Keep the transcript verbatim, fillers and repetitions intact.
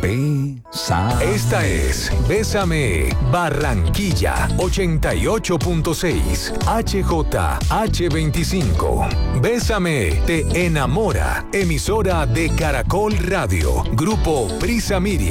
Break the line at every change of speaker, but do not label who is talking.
Bésame.
Esta es Bésame Barranquilla ochenta y ocho punto seis H J H veinticinco. Bésame te enamora. Emisora de Caracol Radio. Grupo Prisa Media.